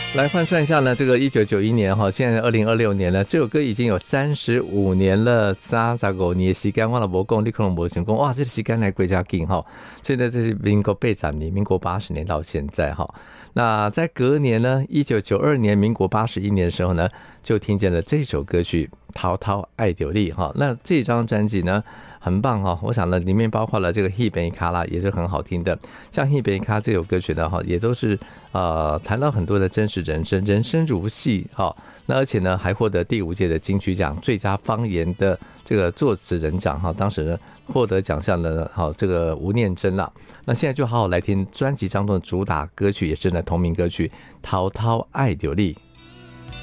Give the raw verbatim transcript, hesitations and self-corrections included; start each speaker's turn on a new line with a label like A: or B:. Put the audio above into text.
A: 来换算一下呢，这个一九九一年哈，现在二零二六年了，这首歌已经有三十五年了。三十五年的时间，我都没讲，你可能没想讲，哇，这个时间来过加紧哈。所以呢，这是民国八十年，民国八十年到现在哈。那在隔年呢，一九九二年，民国八十一年的时候呢，就听见了这首歌曲《滔滔爱着你》哈。那这张专辑呢，很棒哈。我想呢，里面包括了这个《希贝卡拉》也是很好听的，像《希贝卡》这首歌曲呢，哈，也都是呃谈到很多的真实人生，人生如戏哈。那而且呢，还获得第五届的金曲奖最佳方言的这个作词人奖哈。当时呢，获得奖项的哈这个吴念真啦。那现在就好好来听专辑当中的主打歌曲，也是呢同名歌曲《滔滔爱着你》。